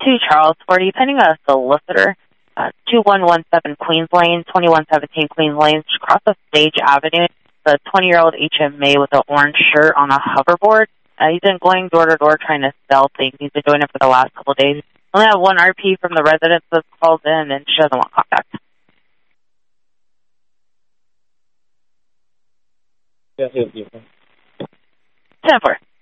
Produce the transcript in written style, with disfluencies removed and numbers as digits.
to Charles, Florida, pending a solicitor, 2117 Queens Lane, 2117 Queens Lane, just across of Stage Avenue. The 20-year-old HMA with an orange shirt on a hoverboard. He's been going door to door trying to sell things. He's been doing it for the last couple of days. Only have one RP from the residence that's called in, and she doesn't want contact. Yes. 10-4.